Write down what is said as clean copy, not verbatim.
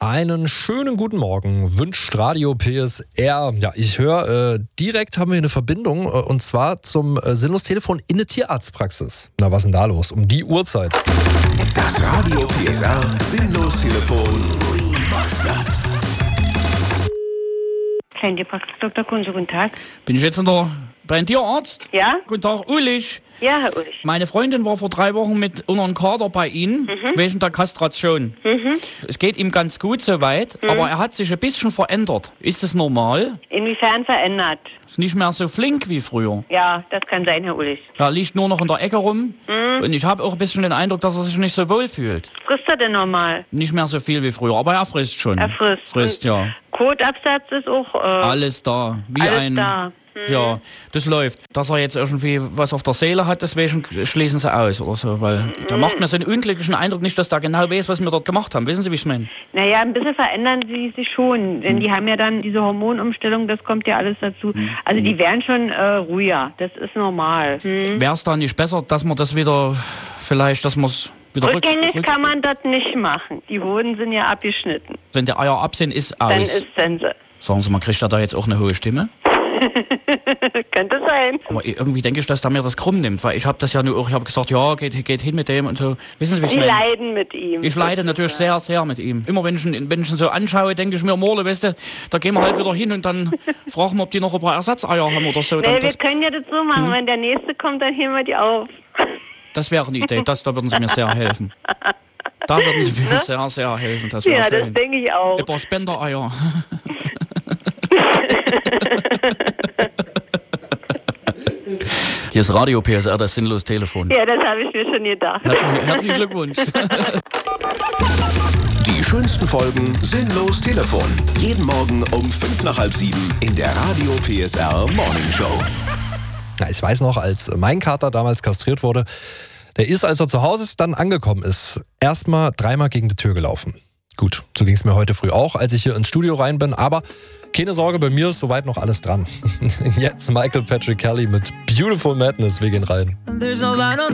Einen schönen guten Morgen, wünscht Radio PSR. Ja, ich höre, direkt haben wir eine Verbindung und zwar zum Sinnlos-Telefon in eine Tierarztpraxis. Na, was ist denn da los? Um die Uhrzeit. Das Radio PSR Sinnlos-Telefon. Kleintierpraxis Dr. Kunze, guten Tag. Bin ich jetzt beim Tierarzt? Ja? Guten Tag, Ulrich. Ja, Herr Ulrich. Meine Freundin war vor 3 Wochen mit unter einem Kater bei Ihnen, wegen der Kastration. Es geht ihm ganz gut soweit, aber er hat sich ein bisschen verändert. Ist das normal? Inwiefern verändert? Ist nicht mehr so flink wie früher. Ja, das kann sein, Herr Ulrich. Er liegt nur noch in der Ecke rum und ich habe auch ein bisschen den Eindruck, dass er sich nicht so wohl fühlt. Frisst er denn normal? Nicht mehr so viel wie früher, aber er frisst schon. Er frisst. Frisst, ja. Kotabsatz ist auch... Alles da. Wie alles ein... da. Ja, das läuft. Dass er jetzt irgendwie was auf der Seele hat, deswegen schließen sie aus oder so, weil da macht mir so einen unglücklichen Eindruck nicht, dass da genau weiß, was wir dort gemacht haben. Wissen Sie, wie ich meine? Naja, ein bisschen verändern sie sich schon, denn die haben ja dann diese Hormonumstellung, das kommt ja alles dazu. Also die werden schon ruhiger, das ist normal. Wäre es da nicht besser, dass man das wieder, vielleicht, dass man es wieder Rückgängig kann man das nicht machen. Die Hoden sind ja abgeschnitten. Wenn die Eier ab sind, ist aus. Dann ist Sense. Sagen Sie mal, kriegt er da jetzt auch eine hohe Stimme? Könnte sein. Aber irgendwie denke ich, dass da mir das krumm nimmt, weil ich habe das ja nur auch, ich habe gesagt, ja, geht hin mit dem und so. Wissen Sie, wie ich Sie meine? leiden mit ihm. Ich leide natürlich sehr, sehr mit ihm. Immer wenn ich ihn so anschaue, denke ich mir, Morle, weißt du, da gehen wir halt wieder hin und dann fragen wir, ob die noch ein paar Ersatzeier haben oder so. Nee, wir können ja das so machen, wenn der Nächste kommt, dann heben wir die auf. Das wäre eine Idee, da würden Sie mir sehr helfen. Da würden Sie mir sehr, sehr helfen. Das wäre Ja, schön. das denke ich auch. Ein paar Spendereier. Hier ist Radio PSR, das Sinnlos-Telefon. Ja, das habe ich mir schon gedacht. Herzlichen Glückwunsch. Die schönsten Folgen Sinnlos-Telefon. Jeden Morgen um 6:55 in der Radio PSR Morning Show. Ja, ich weiß noch, als mein Kater damals kastriert wurde, der ist, als er zu Hause dann angekommen ist, erstmal 3-mal gegen die Tür gelaufen. Gut, so ging es mir heute früh auch, als ich hier ins Studio rein bin, aber keine Sorge, bei mir ist soweit noch alles dran. Jetzt Michael Patrick Kelly mit Beautiful Madness, wir gehen rein.